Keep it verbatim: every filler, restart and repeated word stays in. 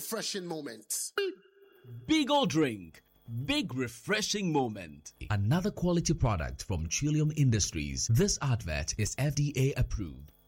refreshing moment. Beagle drink. Big refreshing moment. Another quality product from Trillium Industries. This advert is F D A approved.